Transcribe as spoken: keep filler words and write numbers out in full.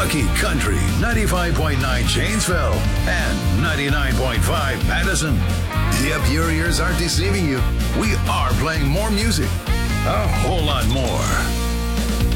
Rocky Country, ninety-five point nine Janesville and ninety-nine point five Madison. Yep, your ears aren't deceiving you. We are playing more music. A whole lot more.